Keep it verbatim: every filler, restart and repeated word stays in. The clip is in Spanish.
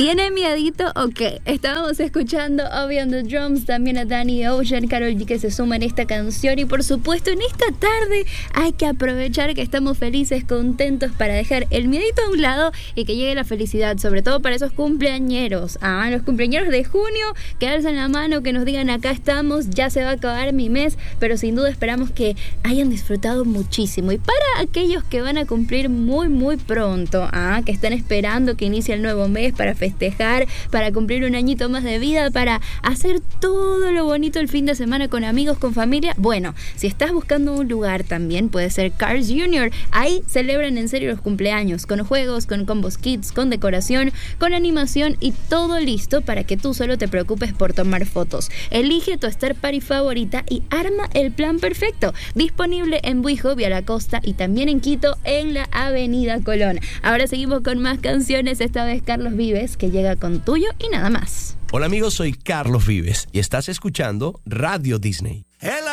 ¿Tiene miedito o qué? Estábamos escuchando Obi on the Drums, también a Danny Ocean, Karol G que se suma en esta canción. Y por supuesto en esta tarde hay que aprovechar que estamos felices, contentos, para dejar el miedito a un lado y que llegue la felicidad, sobre todo para esos cumpleañeros. Ah, los cumpleañeros de junio, que alzan la mano, que nos digan acá estamos, ya se va a acabar mi mes, pero sin duda esperamos que hayan disfrutado muchísimo. Y para aquellos que van a cumplir muy muy pronto, ah, que están esperando que inicie el nuevo mes para festejar, para cumplir un añito más de vida, para hacer todo lo bonito el fin de semana con amigos, con familia. Bueno, si estás buscando un lugar, también puede ser Carl's junior Ahí celebran en serio los cumpleaños, con juegos, con combos kids, con decoración, con animación y todo listo para que tú solo te preocupes por tomar fotos. Elige tu Star Party favorita y arma el plan perfecto. Disponible en Buijo, Vía la Costa, y también en Quito, en la Avenida Colón. Ahora seguimos con más canciones, esta vez Carlos Vives, que llega con Tuyo y Nada Más. Hola amigos, soy Carlos Vives y estás escuchando Radio Disney. El